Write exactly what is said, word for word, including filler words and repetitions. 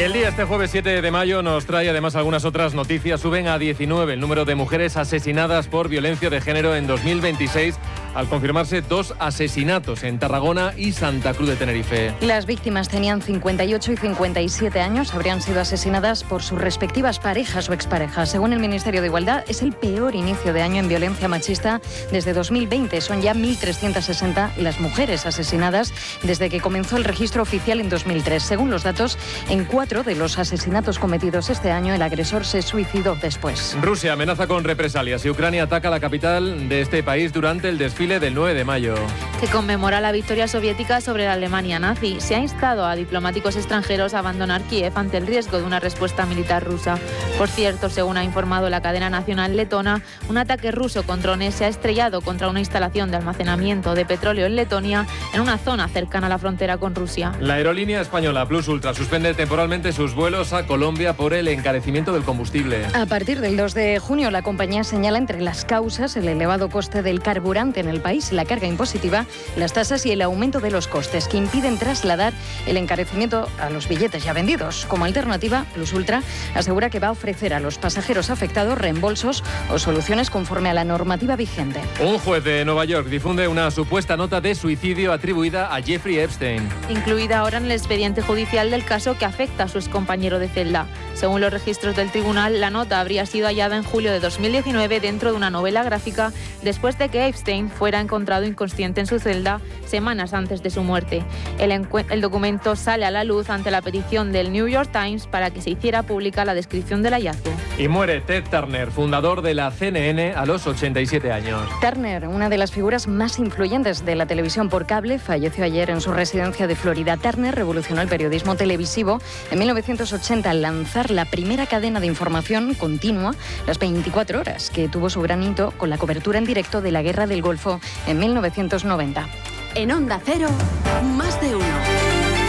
el día, este jueves siete de mayo, nos trae además algunas otras noticias. Suben a diecinueve el número de mujeres asesinadas por violencia de género en dos mil veintiséis, al confirmarse dos asesinatos en Tarragona y Santa Cruz de Tenerife. Las víctimas tenían cincuenta y ocho y cincuenta y siete años, habrían sido asesinadas por sus respectivas parejas o exparejas. Según el Ministerio de Igualdad, es el peor inicio de año en violencia machista desde dos mil veinte. Son ya mil trescientas sesenta las mujeres asesinadas desde que comenzó el registro oficial en dos mil tres. Según los datos, en cuatro de los asesinatos cometidos este año, el agresor se suicidó después. Rusia amenaza con represalias y Ucrania ataca la capital de este país durante el desfile del nueve de mayo. Que conmemora la victoria soviética sobre la Alemania nazi. Se ha instado a diplomáticos extranjeros a abandonar Kiev ante el riesgo de una respuesta militar rusa. Por cierto, según ha informado la cadena nacional letona, un ataque ruso con drones se ha estrellado contra una instalación de almacenamiento de petróleo en Letonia, en una zona cercana a la frontera con Rusia. La aerolínea española Plus Ultra suspende temporalmente sus vuelos a Colombia por el encarecimiento del combustible. A partir del dos de junio, la compañía señala entre las causas el elevado coste del carburante en el país, la carga impositiva, las tasas y el aumento de los costes que impiden trasladar el encarecimiento a los billetes ya vendidos. Como alternativa, Plus Ultra asegura que va a ofrecer a los pasajeros afectados reembolsos o soluciones conforme a la normativa vigente. Un juez de Nueva York difunde una supuesta nota de suicidio atribuida a Jeffrey Epstein, incluida ahora en el expediente judicial del caso que afecta a su excompañero de celda. Según los registros del tribunal, la nota habría sido hallada en julio de dos mil diecinueve dentro de una novela gráfica después de que Epstein fuera encontrado inconsciente en su celda semanas antes de su muerte. El, el documento sale a la luz ante la petición del New York Times para que se hiciera pública la descripción del hallazgo. Y muere Ted Turner, fundador de la C N N, a los ochenta y siete años. Turner, una de las figuras más influyentes de la televisión por cable, falleció ayer en su residencia de Florida. Turner revolucionó el periodismo televisivo en mil novecientos ochenta al lanzar la primera cadena de información continua, las veinticuatro horas, que tuvo su gran hito con la cobertura en directo de la Guerra del Golfo en mil novecientos noventa. En Onda Cero, más de uno.